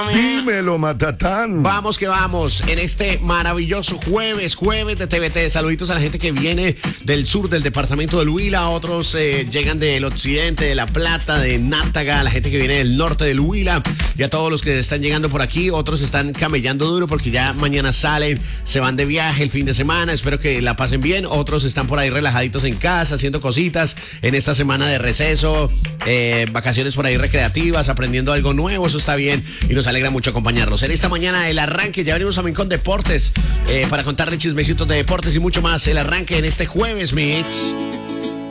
Dímelo, Matatán. Vamos que vamos, en este maravilloso jueves de TVT. Saluditos a la gente que viene del sur del departamento del Huila, otros llegan del occidente, de La Plata, de Nátaga, la gente que viene del norte del Huila, y a todos los que están llegando por aquí. Otros están camellando duro porque ya mañana salen, se van de viaje el fin de semana, espero que la pasen bien. Otros están por ahí relajaditos en casa, haciendo cositas en esta semana de receso, vacaciones por ahí recreativas, aprendiendo algo nuevo, eso está bien y nos alegra mucho acompañarlos. En esta mañana el arranque, ya venimos también con deportes, para contarle chismecitos de deportes y mucho más. El arranque en este jueves, Mix.